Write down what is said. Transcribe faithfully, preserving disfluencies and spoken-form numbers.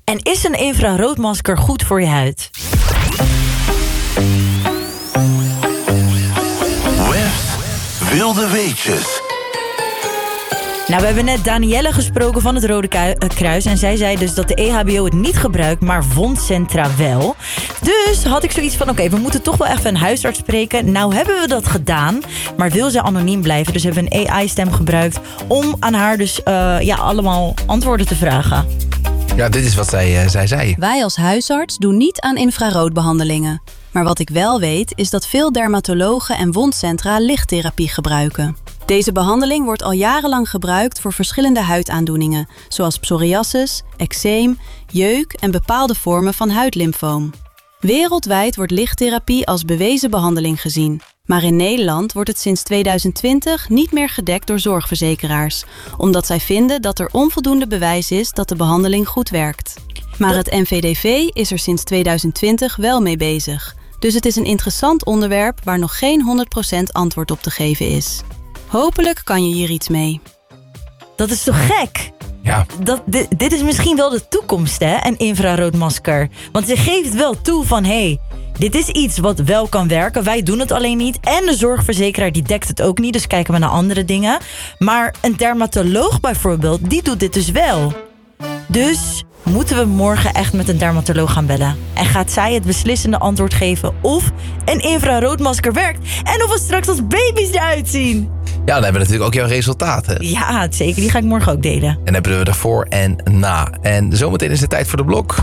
En is een infraroodmasker goed voor je huid? Webs wilde weetjes. Nou, we hebben net Danielle gesproken van het Rode Kruis. En zij zei dus dat de E H B O het niet gebruikt, maar wondcentra wel. Dus had ik zoiets van, oké, okay, we moeten toch wel even een huisarts spreken. Nou hebben we dat gedaan, maar wil ze anoniem blijven. Dus hebben we een A I-stem gebruikt om aan haar dus uh, ja, allemaal antwoorden te vragen. Ja, dit is wat zij, uh, zij zei. Wij als huisarts doen niet aan infraroodbehandelingen. Maar wat ik wel weet, is dat veel dermatologen en wondcentra lichttherapie gebruiken. Deze behandeling wordt al jarenlang gebruikt voor verschillende huidaandoeningen, zoals psoriasis, eczeem, jeuk en bepaalde vormen van huidlymfoom. Wereldwijd wordt lichttherapie als bewezen behandeling gezien. Maar in Nederland wordt het sinds tweeduizend twintig niet meer gedekt door zorgverzekeraars, omdat zij vinden dat er onvoldoende bewijs is dat de behandeling goed werkt. Maar het N V D V is er sinds tweeduizend twintig wel mee bezig. Dus het is een interessant onderwerp waar nog geen honderd procent antwoord op te geven is. Hopelijk kan je hier iets mee. Dat is toch gek? Ja. Dat, dit, dit is misschien wel de toekomst, hè? Een infraroodmasker. Want ze geeft wel toe van, hé, hey, dit is iets wat wel kan werken. Wij doen het alleen niet. En de zorgverzekeraar die dekt het ook niet. Dus kijken we naar andere dingen. Maar een dermatoloog bijvoorbeeld, die doet dit dus wel. Dus moeten we morgen echt met een dermatoloog gaan bellen. En gaat zij het beslissende antwoord geven of een infraroodmasker werkt. En hoe we straks als baby's eruit zien. Ja, dan hebben we natuurlijk ook jouw resultaten. Ja, zeker. Die ga ik morgen ook delen. En dan hebben we ervoor en na. En zometeen is het tijd voor de blok.